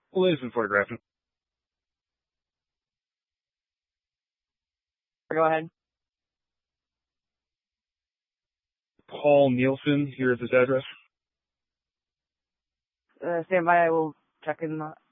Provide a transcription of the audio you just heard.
Police and photographing. Go ahead. Paul Nielsen, here at this address. Stand by, I will check in